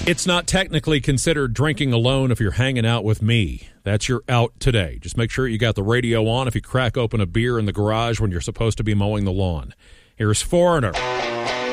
It's not technically considered drinking alone if you're hanging out with me. That's your out today. Just make sure you got the radio on if you crack open a beer in the garage when you're supposed to be mowing the lawn. Here's Foreigner.